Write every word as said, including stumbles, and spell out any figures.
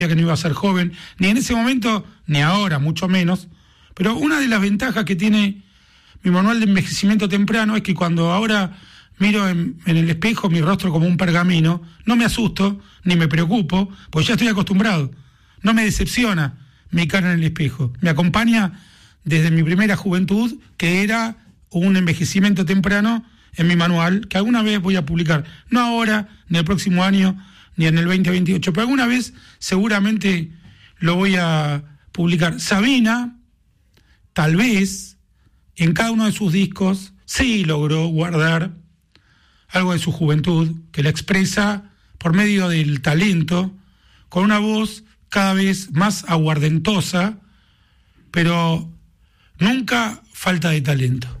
que no iba a ser joven, ni en ese momento, ni ahora, mucho menos. Pero una de las ventajas que tiene mi manual de envejecimiento temprano es que cuando ahora miro en, en el espejo mi rostro como un pergamino, no me asusto, ni me preocupo, porque ya estoy acostumbrado. No me decepciona mi cara en el espejo. Me acompaña desde mi primera juventud, que era un envejecimiento temprano en mi manual, que alguna vez voy a publicar. No ahora, ni el próximo año, ni en el veinte veintiocho, pero alguna vez seguramente lo voy a publicar. Sabina, tal vez, en cada uno de sus discos, sí logró guardar algo de su juventud, que la expresa por medio del talento, con una voz cada vez más aguardentosa, pero nunca falta de talento.